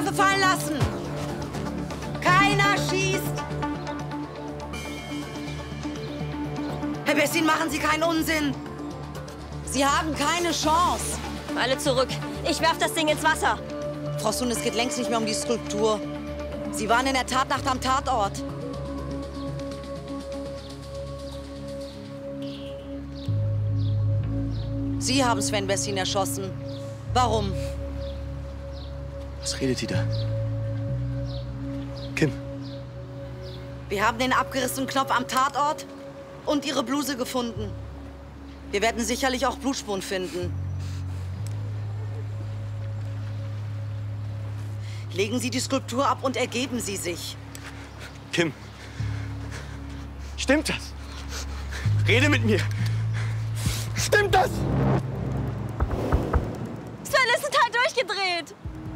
Waffe fallen lassen! Keiner schießt! Herr Bessin, machen Sie keinen Unsinn! Sie haben keine Chance! Alle zurück. Ich werf das Ding ins Wasser. Frau Sun, es geht längst nicht mehr um die Skulptur. Sie waren in der Tatnacht am Tatort. Sie haben Sven Bessin erschossen. Warum? Was redet die da? Kim. Wir haben den abgerissenen Knopf am Tatort und Ihre Bluse gefunden. Wir werden sicherlich auch Blutspuren finden. Legen Sie die Skulptur ab und ergeben Sie sich. Kim. Stimmt das? Rede mit mir. Stimmt das? Sven ist total durchgedreht.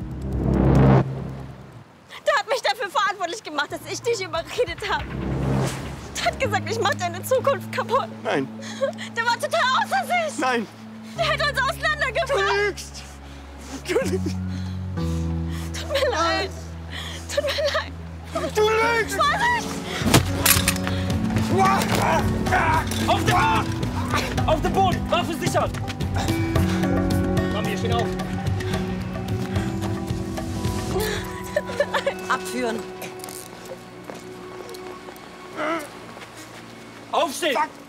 Der hat mich dafür verantwortlich gemacht, dass ich dich überredet habe. Der hat gesagt, ich mach deine Zukunft kaputt. Nein. Der war total außer sich. Nein. Der hätte uns auseinandergebracht. Du lügst. Du lügst. Tut mir leid. Tut mir leid. Du lügst. Vorsicht! Auf den Boden! Auf den Boden! Waffe sichern! Komm, wir stehen auf. Abführen. Aufstehen!